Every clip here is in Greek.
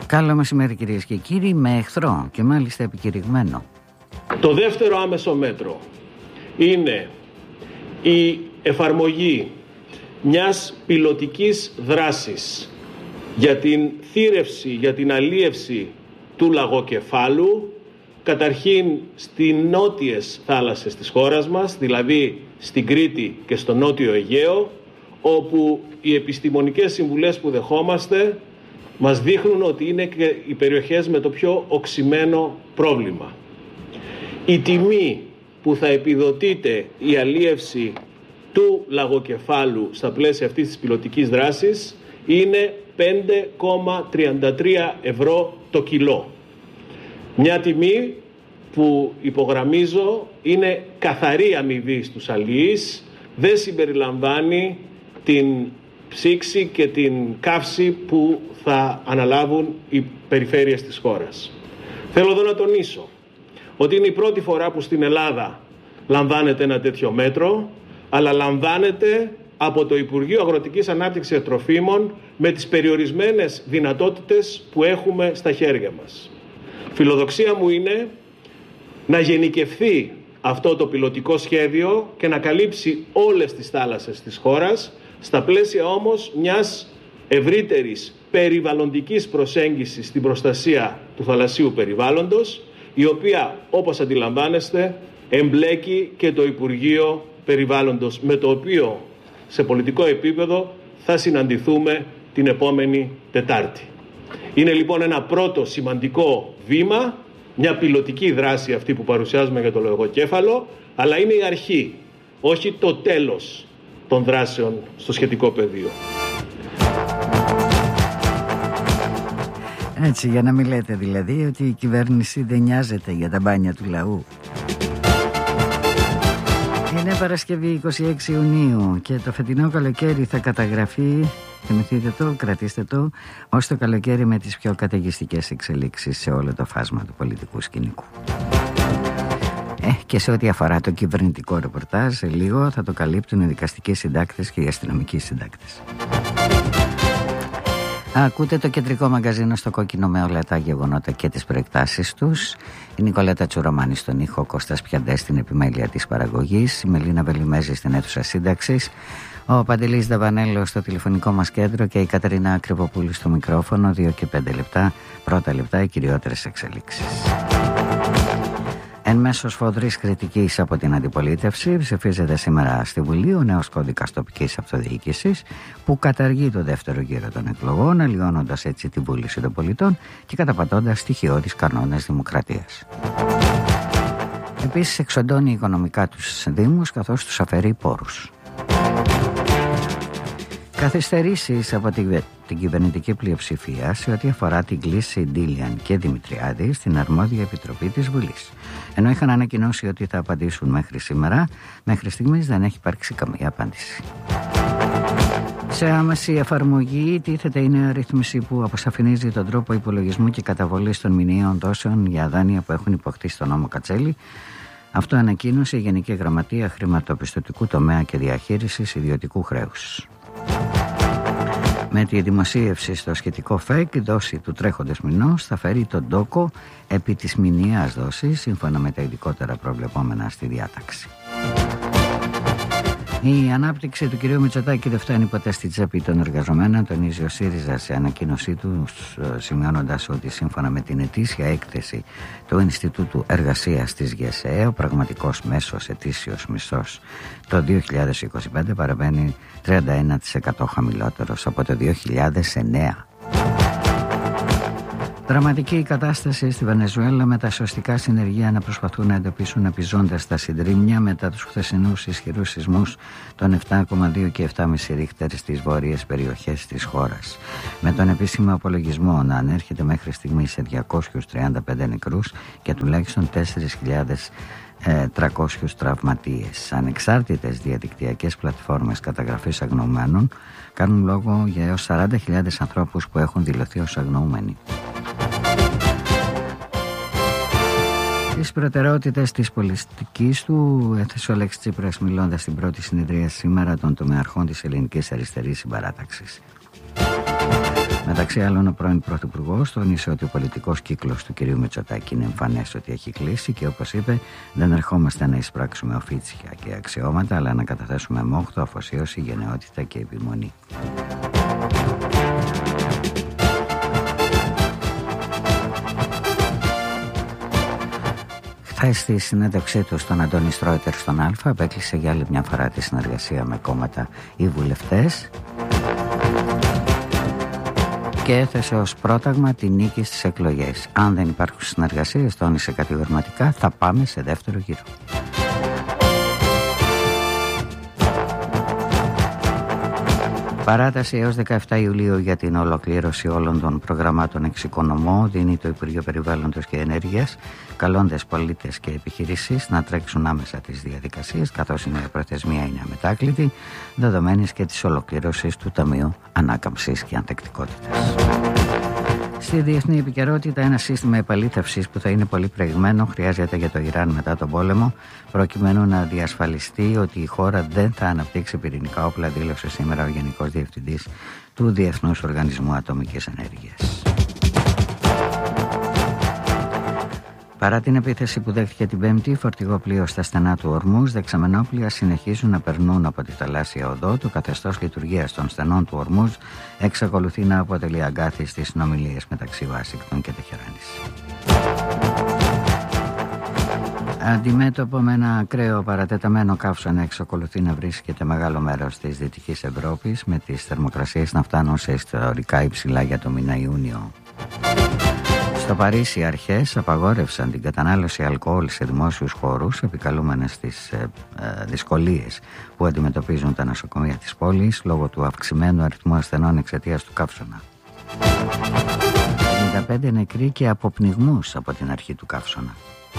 Καλό μεσημέρι κυρίες και κύριοι, με εχθρό και μάλιστα επικηρυγμένο. Το δεύτερο άμεσο μέτρο είναι η εφαρμογή μιας πιλωτικής δράσης για την θύρευση, για την αλίευση του λαγοκεφάλου, καταρχήν στις νότιες θάλασσες της χώρας μας, δηλαδή στην Κρήτη και στο Νότιο Αιγαίο, όπου οι επιστημονικές συμβουλές που δεχόμαστε μας δείχνουν ότι είναι και οι περιοχές με το πιο οξυμένο πρόβλημα. Η τιμή που θα επιδοτείται η αλίευση του λαγοκεφάλου στα πλαίσια αυτής της πιλωτικής δράσης είναι 5,33 ευρώ το κιλό. Μια τιμή που, υπογραμμίζω, είναι καθαρή αμοιβή στους αλιείς, δεν συμπεριλαμβάνει την ψήξη και την καύση που θα αναλάβουν οι περιφέρειες της χώρας. Θέλω εδώ να τονίσω ότι είναι η πρώτη φορά που στην Ελλάδα λαμβάνεται ένα τέτοιο μέτρο, αλλά λαμβάνεται από το Υπουργείο Αγροτικής Ανάπτυξης και Τροφίμων με τις περιορισμένες δυνατότητες που έχουμε στα χέρια μας. Φιλοδοξία μου είναι να γενικευθεί αυτό το πιλωτικό σχέδιο και να καλύψει όλες τις θάλασσες της χώρας, στα πλαίσια όμως μιας ευρύτερης περιβαλλοντικής προσέγγισης στην προστασία του θαλασσίου περιβάλλοντος, η οποία, όπως αντιλαμβάνεστε, εμπλέκει και το Υπουργείο Περιβάλλοντος, με το οποίο σε πολιτικό επίπεδο θα συναντηθούμε την επόμενη Τετάρτη. Είναι λοιπόν ένα πρώτο σημαντικό βήμα, μια πιλωτική δράση αυτή που παρουσιάζουμε για το λαγοκέφαλο, αλλά είναι η αρχή, όχι το τέλος των δράσεων στο σχετικό πεδίο. Έτσι, για να μην λέτε δηλαδή ότι η κυβέρνηση δεν νοιάζεται για τα μπάνια του λαού. Είναι Παρασκευή 26 Ιουνίου και το φετινό καλοκαίρι θα καταγραφεί, θυμηθείτε το, κρατήστε το, ως το καλοκαίρι με τις πιο καταιγιστικές εξελίξεις σε όλο το φάσμα του πολιτικού σκηνικού. Και σε ό,τι αφορά το κυβερνητικό ρεπορτάζ, σε λίγο θα το καλύπτουν οι δικαστικοί συντάκτες και οι αστυνομικοί συντάκτες. Ακούτε το κεντρικό μαγκαζίνο στο κόκκινο με όλα τα γεγονότα και τις προεκτάσεις τους. Η Νικολέτα Τσουρομάνη στον ήχο, ο Κώστας Πιαντές στην επιμέλεια της παραγωγής, η Μελίνα Βελιμέζη στην αίθουσα σύνταξης, ο Παντελής Δαβανέλος στο τηλεφωνικό μας κέντρο και η Κατερίνα Κρυβοπούλου στο μικρόφωνο. 2 και 5 λεπτά, πρώτα λεπτά, οι κυριότερες εξελίξεις. Εν μέσω σφοδρής κριτικής από την αντιπολίτευση, ψηφίζεται σήμερα στη Βουλή ο νέος κώδικας τοπικής αυτοδιοίκησης που καταργεί το δεύτερο γύρο των εκλογών, αλλοιώνοντας έτσι τη βούληση των πολιτών και καταπατώντας στοιχειώδεις κανόνες δημοκρατίας. Επίσης εξοντώνει οικονομικά τους δήμους καθώς τους αφαιρεί πόρους. Καθυστερήσεις από την κυβερνητική πλειοψηφία σε ό,τι αφορά την κλίση Ντίλιαν και Δημητριάδη στην αρμόδια επιτροπή της Βουλής. Ενώ είχαν ανακοινώσει ότι θα απαντήσουν μέχρι σήμερα, μέχρι στιγμής δεν έχει υπάρξει καμία απάντηση. Σε άμεση εφαρμογή τίθεται η νέα ρύθμιση που αποσαφηνίζει τον τρόπο υπολογισμού και καταβολής των μηνιαίων δόσεων για δάνεια που έχουν υποκτήσει στον νόμο Κατσέλη. Αυτό ανακοίνωσε η Γενική Γραμματεία Χρηματοπιστωτικού Τομέα και Διαχείρισης Ιδιωτικού Χρέους. Με τη δημοσίευση στο σχετικό ΦΕΚ, η δόση του τρέχοντος μηνός θα φέρει τον τόκο επί της μηνιαίας δόσης, σύμφωνα με τα ειδικότερα προβλεπόμενα στη διάταξη. Η ανάπτυξη του κ. Μητσοτάκη δεν φτάνει ποτέ στη τσέπη των εργαζομένων, τονίζει ο ΣΥΡΙΖΑ σε ανακοίνωσή του, σημειώνοντας ότι σύμφωνα με την ετήσια έκθεση του Ινστιτούτου Εργασίας της ΓΕΣΕΕ, ο πραγματικός μέσος ετήσιος μισθός το 2025 παραμένει 31% χαμηλότερος από το 2009. Δραματική η κατάσταση στη Βενεζουέλα, με τα σωστικά συνεργεία να προσπαθούν να εντοπίσουν επιζώντας τα συντρίμμια μετά τους χθεσινούς ισχυρούς σεισμούς των 7,2 και 7,5 ρίχτερ στις βόρειες περιοχές της χώρας. Με τον επίσημο απολογισμό να ανέρχεται μέχρι στιγμής σε 235 νεκρούς και τουλάχιστον 4.300 τραυματίες. Ανεξάρτητες διαδικτυακές πλατφόρμες καταγραφής αγνοωμένων κάνουν λόγο για έως 40.000 ανθρώπους που έχουν δηλωθεί ως αγνοούμενοι. Τις προτεραιότητες της πολιτικής του έθεσε ο Αλέξης Τσίπρας μιλώντας στην πρώτη συνεδρία σήμερα των τομεαρχών της Ελληνικής Αριστερής Συμπαράταξης. Μεταξύ άλλων, ο πρώην Πρωθυπουργός τόνισε ότι ο πολιτικός κύκλος του κ. Μητσοτάκη είναι εμφανές ότι έχει κλείσει και, όπως είπε, δεν ερχόμαστε να εισπράξουμε οφίτσια και αξιώματα, αλλά να καταθέσουμε μόχθο, αφοσίωση, γενναιότητα και επιμονή. Χθες στη συνέντευξή του στον Αντώνη Στρόιτερ στον Α, απέκλεισε για άλλη μια φορά τη συνεργασία με κόμματα ή βουλευτές και έθεσε ως πρόταγμα τη νίκη στις εκλογές. Αν δεν υπάρχουν συνεργασίες, τόνισε κατηγορηματικά, θα πάμε σε δεύτερο γύρο. Παράταση έως 17 Ιουλίου για την ολοκλήρωση όλων των προγραμμάτων εξοικονομώ δίνει το Υπουργείο Περιβάλλοντος και Ενέργειας, καλώντας πολίτες και επιχειρήσεις να τρέξουν άμεσα τις διαδικασίες, καθώς η προθεσμία είναι αμετάκλητη, δεδομένης και της ολοκλήρωσης του Ταμείου Ανάκαμψης και Ανθεκτικότητας. Στη διεθνή επικαιρότητα, ένα σύστημα επαλήθευσης που θα είναι πολύ προηγμένο χρειάζεται για το Ιράν μετά τον πόλεμο, προκειμένου να διασφαλιστεί ότι η χώρα δεν θα αναπτύξει πυρηνικά όπλα, δήλωσε σήμερα ο Γενικός Διευθυντής του Διεθνούς Οργανισμού Ατομικής Ενέργειας. Παρά την επίθεση που δέχτηκε την Πέμπτη, φορτηγό πλοίο στα στενά του Ορμούζ, δεξαμενόπλοια συνεχίζουν να περνούν από τη θαλάσσια οδό. Το καθεστώς λειτουργίας των στενών του Ορμούζ εξακολουθεί να αποτελεί αγκάθι στις συνομιλίες μεταξύ Ουάσιγκτον και Τεχεράνης. Αντιμέτωπο με ένα ακραίο παρατεταμένο καύσωνα εξακολουθεί να βρίσκεται μεγάλο μέρος της Δυτικής Ευρώπης, με τις θερμοκρασίες να φτάνουν σε ιστορικά υψηλά για το μήνα Ιούνιο. Στο Παρίσι, οι αρχές απαγόρευσαν την κατανάλωση αλκοόλ σε δημόσιους χώρους, επικαλούμενες τις δυσκολίες που αντιμετωπίζουν τα νοσοκομεία της πόλης λόγω του αυξημένου αριθμού ασθενών εξαιτίας του καύσωνα. 55 νεκροί και από πνιγμούς από την αρχή του καύσωνα.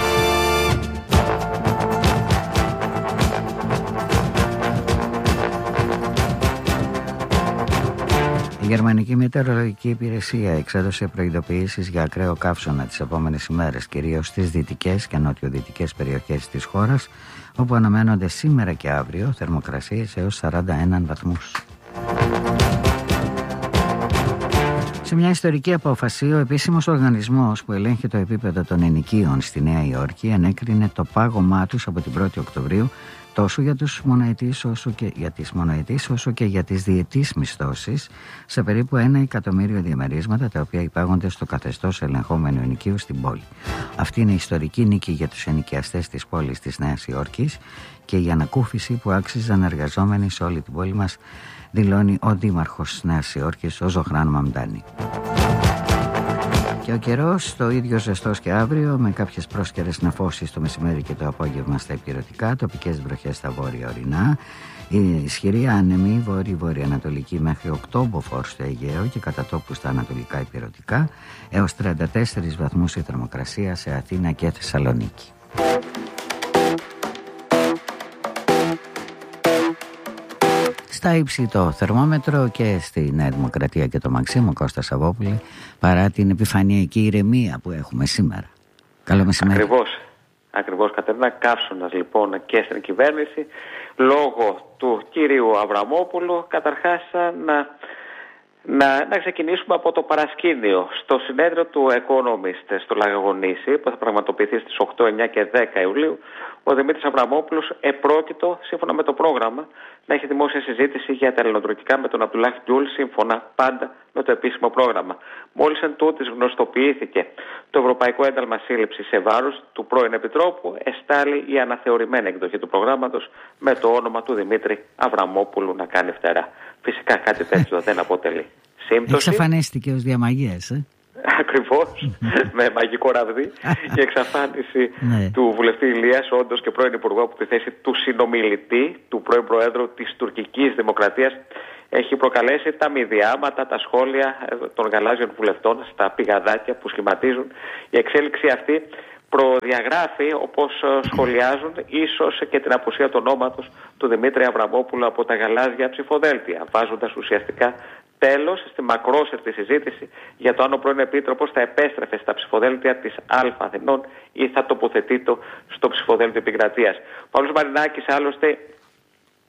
Η Γερμανική Μετεωρολογική Υπηρεσία εξέδωσε προειδοποιήσεις για ακραίο καύσωνα τις επόμενες ημέρες, κυρίως στις δυτικές και νοτιοδυτικές περιοχές της χώρας, όπου αναμένονται σήμερα και αύριο θερμοκρασίες έως 41 βαθμούς. Σε μια ιστορική απόφαση, ο επίσημος οργανισμός που ελέγχει το επίπεδο των ενοικίων στη Νέα Υόρκη ανέκρινε το πάγωμά τους από την 1η Οκτωβρίου τόσο για τις μονοετήσεις όσο και για τις διετείς μισθώσεις σε περίπου 1 εκατομμύριο διαμερίσματα, τα οποία υπάγονται στο καθεστώς ελεγχόμενου ενοικίου στην πόλη. Αυτή είναι η ιστορική νίκη για τους ενοικιαστές της πόλης της Νέας Υόρκης και η ανακούφιση που άξιζαν εργαζόμενοι σε όλη την πόλη μας, δηλώνει ο δήμαρχος της Νέας Υόρκης, ο Ζωχράν Μαμντάνη. Και ο καιρός το ίδιο ζεστός και αύριο, με κάποιες πρόσκαιρες νεφώσεις το μεσημέρι και το απόγευμα στα υπηρετικά, τοπικές βροχές στα βόρεια ορεινά, η ισχυρή άνεμη βόρειο-βορειοανατολική μέχρι 8 μποφόρ στο Αιγαίο και κατά τόπου στα ανατολικά υπηρετικά, έως 34 βαθμούς η θερμοκρασία σε Αθήνα και Θεσσαλονίκη. Στα ύψη το θερμόμετρο και στη Νέα Δημοκρατία και το Μαξίμο Κώστα Σαββόπουλη, παρά την επιφανειακή ηρεμία που έχουμε σήμερα. Καλό μεσημέρι. Ακριβώς Κατερίνα, καύσωνας λοιπόν και στην κυβέρνηση λόγω του κυρίου Αβραμόπουλου. Καταρχάς να ξεκινήσουμε από το παρασκήνιο. Στο συνέδριο του Economist στο Λαγαγονήσι, που θα πραγματοποιηθεί στις 8, 9 και 10 Ιουλίου, ο Δημήτρης Αβραμόπουλος επρόκειτο, σύμφωνα με το πρόγραμμα, να έχει δημόσια συζήτηση για τα ελληνοτουρκικά με τον Αμπτουλάχ Γκιούλ, σύμφωνα πάντα με το επίσημο πρόγραμμα. Μόλις εν τούτης γνωστοποιήθηκε το Ευρωπαϊκό Ένταλμα Σύλληψης σε βάρος του πρώην Επιτρόπου, εστάλει η αναθεωρημένη εκδοχή του προγράμματος με το όνομα του Δημήτρη Αβραμόπουλου να κάνει φτερά. Φυσικά κάτι τέτοιο δεν αποτελεί σύμπτωση. Εξαφανίστηκε ως διαμαγείας, Ακριβώς, με μαγικό ραβδί. Η εξαφάνιση του βουλευτή Ηλίας, όντως και πρώην Υπουργού, από τη θέση του συνομιλητή, του πρώην Προέδρου της τουρκικής Δημοκρατίας, έχει προκαλέσει τα μηδιάματα, τα σχόλια των γαλάζιων βουλευτών στα πηγαδάκια που σχηματίζουν. Η εξέλιξη αυτή προδιαγράφει, όπως σχολιάζουν, ίσως και την απουσία του ονόματος του Δημήτρη Αβραμόπουλου από τα γαλάζια ψηφοδέλτια, βάζοντας ουσιαστικά τέλος στη μακρόσυρτη συζήτηση για το αν ο πρώην Επίτροπος θα επέστρεφε στα ψηφοδέλτια της Α Αθηνών ή θα τοποθετείται στο ψηφοδέλτιο Επικρατείας. Ο Παύλος Μαρινάκης άλλωστε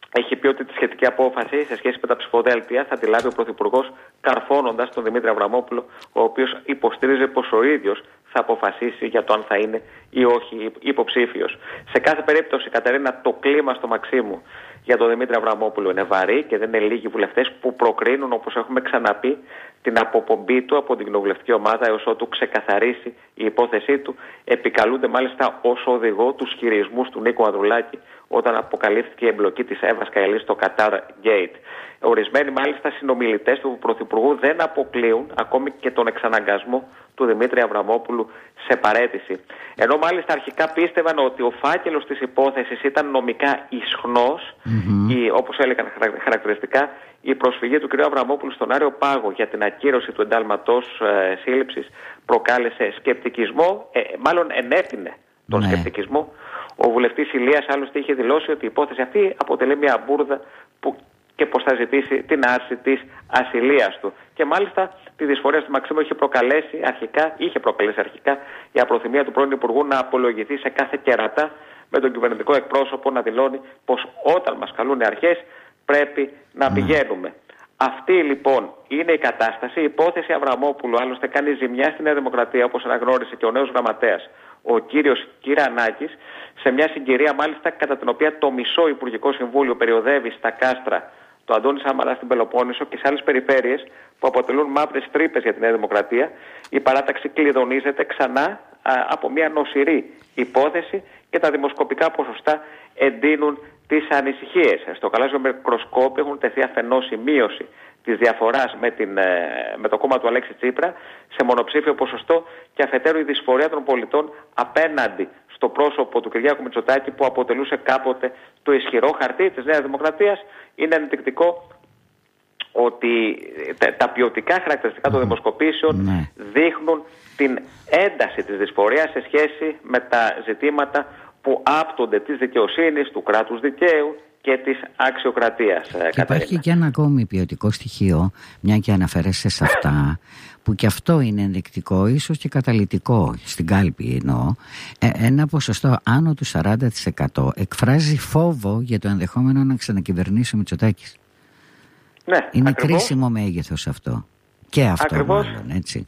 έχει πει ότι τη σχετική απόφαση σε σχέση με τα ψηφοδέλτια θα τη λάβει ο Πρωθυπουργός, καρφώνοντας τον Δημήτρη Αβραμόπουλο, ο οποίος υποστήριζε πως ο ίδιος θα αποφασίσει για το αν θα είναι ή όχι υποψήφιος. Σε κάθε περίπτωση, Κατερίνα, το κλίμα στο Μαξίμου για τον Δημήτρη Αβραμόπουλο είναι βαρύ και δεν είναι λίγοι βουλευτές που προκρίνουν, όπως έχουμε ξαναπεί, την αποπομπή του από την κοινοβουλευτική ομάδα έως ότου ξεκαθαρίσει η υπόθεσή του. Επικαλούνται μάλιστα ως οδηγό τους χειρισμούς του Νίκου Ανδρουλάκη όταν αποκαλύφθηκε η εμπλοκή της Εύας Καηλής στο Qatar Gate. Ορισμένοι μάλιστα συνομιλητές του Πρωθυπουργού δεν αποκλείουν ακόμη και τον εξαναγκασμό του Δημήτρη Αβραμόπουλου σε παραίτηση. Ενώ μάλιστα αρχικά πίστευαν ότι ο φάκελος της υπόθεσης ήταν νομικά ισχνός, όπως έλεγαν χαρακτηριστικά, η προσφυγή του κ. Αβραμόπουλου στον Άριο Πάγο για την ακύρωση του εντάλματος σύλληψης προκάλεσε σκεπτικισμό, μάλλον ενέπινε τον σκεπτικισμό. Ο βουλευτής Ηλίας άλλωστε είχε δηλώσει ότι η υπόθεση αυτή αποτελεί μια μπουρδα και πως θα ζητήσει την άρση της ασυλίας του. Και μάλιστα τη δυσφορία του Μαξίμου είχε προκαλέσει αρχικά η απροθυμία του πρώην Υπουργού να απολογηθεί σε κάθε κερατά, με τον κυβερνητικό εκπρόσωπο να δηλώνει πως όταν μας καλούν οι αρχές πρέπει να πηγαίνουμε. Αυτή λοιπόν είναι η κατάσταση. Η υπόθεση Αβραμόπουλου άλλωστε κάνει ζημιά στη Νέα Δημοκρατία, όπως αναγνώρισε και ο νέος γραμματέας, ο κύριος Κυρανάκης, σε μια συγκυρία μάλιστα κατά την οποία το μισό Υπουργικό Συμβούλιο περιοδεύει στα κάστρα του Αντώνη Σαμαρά στην Πελοπόννησο και σε άλλες περιφέρειες που αποτελούν μαύρες τρύπες για τη Νέα Δημοκρατία. Η παράταξη κλειδονίζεται ξανά από μια νοσηρή υπόθεση και τα δημοσκοπικά ποσοστά εντείνουν τις ανησυχίες. Στο γαλάζιο μικροσκόπιο έχουν τεθεί αφενός η μείωση της διαφοράς με το κόμμα του Αλέξη Τσίπρα σε μονοψήφιο ποσοστό και αφετέρου η δυσφορία των πολιτών απέναντι στο πρόσωπο του Κυριάκου Μητσοτάκη, που αποτελούσε κάποτε το ισχυρό χαρτί της Νέας Δημοκρατίας. Είναι ενδεικτικό ότι τα ποιοτικά χαρακτηριστικά των δημοσκοπήσεων δείχνουν την ένταση της δυσφορίας σε σχέση με τα ζητήματα που άπτονται της δικαιοσύνης, του κράτους δικαίου και της αξιοκρατίας. Και υπάρχει και ένα ακόμη ποιοτικό στοιχείο, μια και αναφέρεσαι σε αυτά, που και αυτό είναι ενδεικτικό, ίσως και καταλυτικό στην κάλπη εννοώ. Ένα ποσοστό άνω του 40% εκφράζει φόβο για το ενδεχόμενο να ξανακυβερνήσει ο Μητσοτάκης. Ναι, είναι ακριβώς. κρίσιμο μέγεθος αυτό. Και αυτό ακριβώς. Μάλλον, έτσι.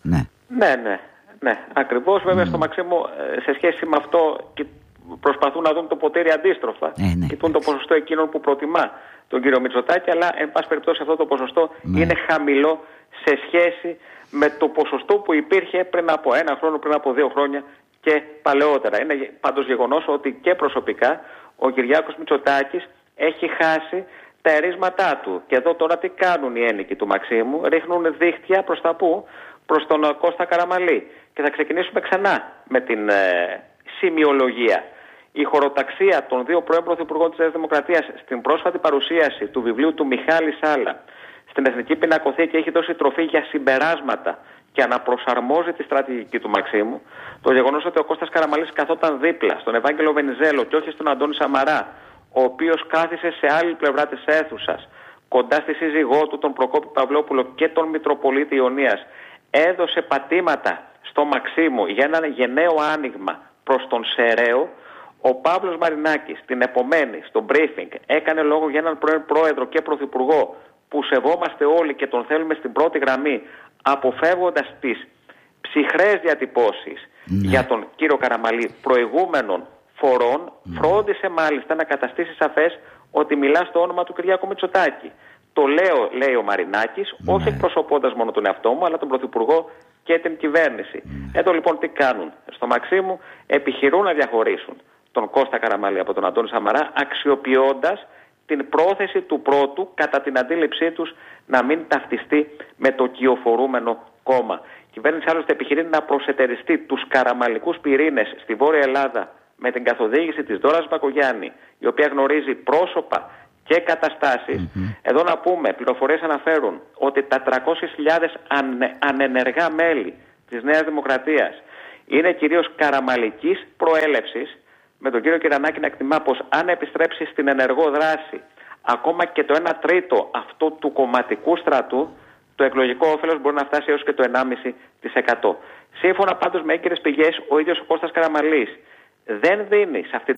Ναι, ακριβώς. Βέβαια στο Μαξίμου σε σχέση με αυτό προσπαθούν να δουν το ποτήρι αντίστροφα. Κοιτούν το ποσοστό εκείνων που προτιμά τον κύριο Μητσοτάκη, αλλά εν πάση περιπτώσει αυτό το ποσοστό είναι χαμηλό σε σχέση με το ποσοστό που υπήρχε πριν από 1 χρόνο, πριν από 2 χρόνια και παλαιότερα. Είναι πάντως γεγονός ότι και προσωπικά ο Κυριάκος Μητσοτάκης έχει χάσει τα ερίσματά του. Και εδώ τώρα τι κάνουν οι ένικοι του Μαξίμου? Ρίχνουν δίχτυα προς τα πού? Προς τον Κώστα Καραμαλή. Και θα ξεκινήσουμε ξανά με την σημειολογία. Η χωροταξία των δύο πρώην πρωθυπουργών της Νέας Δημοκρατίας στην πρόσφατη παρουσίαση του βιβλίου του Μιχάλη Σάλα στην Εθνική Πινακοθήκη έχει δώσει τροφή για συμπεράσματα και αναπροσαρμόζει τη στρατηγική του Μαξίμου. Το γεγονός ότι ο Κώστας Καραμαλής καθόταν δίπλα στον Ευάγγελο Βενιζέλο και όχι στον Αντώνη Σαμαρά, ο οποίος κάθισε σε άλλη πλευρά της αίθουσας, κοντά στη σύζυγό του, τον Προκόπη Παυλόπουλο και τον Μητροπολίτη Ιωνίας, έδωσε πατήματα στο Μαξίμου για ένα γενναίο άνοιγμα προς τον Σεραίο. Ο Παύλος Μαρινάκης την επομένη στο briefing έκανε λόγο για έναν πρώην πρόεδρο και πρωθυπουργό που σεβόμαστε όλοι και τον θέλουμε στην πρώτη γραμμή, αποφεύγοντας τις ψυχρές διατυπώσεις για τον κύριο Καραμαλή προηγούμενων φορών. Φρόντισε μάλιστα να καταστήσει σαφές ότι μιλά στο όνομα του Κυριάκου Μητσοτάκη. Το λέω, λέει ο Μαρινάκης, όχι εκπροσωπώντας μόνο τον εαυτό μου, αλλά τον Πρωθυπουργό και την κυβέρνηση. Εδώ λοιπόν τι κάνουν? Στο Μαξίμου επιχειρούν να διαχωρίσουν τον Κώστα Καραμαλή από τον Αντώνη Σαμαρά, αξιοποιώντας την πρόθεση του πρώτου, κατά την αντίληψή τους, να μην ταυτιστεί με το κυοφορούμενο κόμμα. Η κυβέρνηση άλλωστε επιχειρεί να προσετεριστεί τους καραμαλικούς πυρήνες στη Βόρεια Ελλάδα με την καθοδήγηση της Δώρας Μπακογιάννη, η οποία γνωρίζει πρόσωπα και καταστάσεις. Εδώ να πούμε, πληροφορίες αναφέρουν ότι τα 300.000 ανενεργά μέλη της Νέας Δημοκρατίας είναι κυρίως καραμαλικής προέλευσης, με τον κύριο Κυρανάκη να εκτιμά πως αν επιστρέψει στην ενεργό δράση ακόμα και το 1/3 αυτό του κομματικού στρατού, το εκλογικό όφελος μπορεί να φτάσει έως και το 1,5%. Σύμφωνα πάντως με έγκυρες πηγές, ο ίδιος ο Κώστας Καραμαλής δεν δίνει σε αυτή